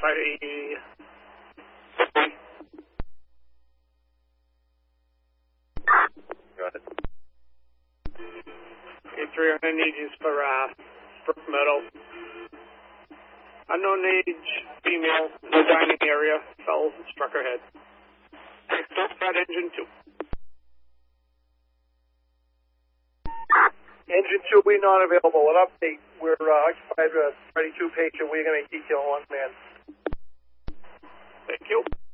Friday. Got it. A3 on needs for Brook Meadow. Unknown age, female, no dining area, fell, struck her head. Got engine 2. Engine 2 will be not available. An update. We're occupied with a 32 patient. We're going to detail one man. Thank you.